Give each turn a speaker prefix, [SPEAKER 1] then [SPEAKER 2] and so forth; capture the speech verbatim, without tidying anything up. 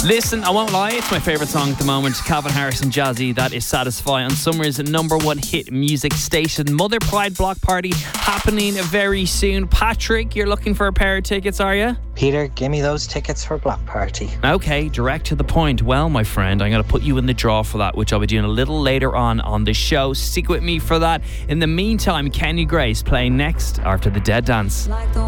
[SPEAKER 1] Listen, I won't lie, it's my favourite song at the moment. Calvin Harris and Jazzy, that is Satisfy on Summer's number one hit music station. Mother Pride Block Party happening very soon. Patrick, you're looking for a pair of tickets, are you?
[SPEAKER 2] Peter, give me those tickets for Block Party.
[SPEAKER 1] Okay, direct to the point. Well, my friend, I'm going to put you in the draw for that, which I'll be doing a little later on on the show. Stick with me for that. In the meantime, Kenny Grace playing next after the Dead Dance.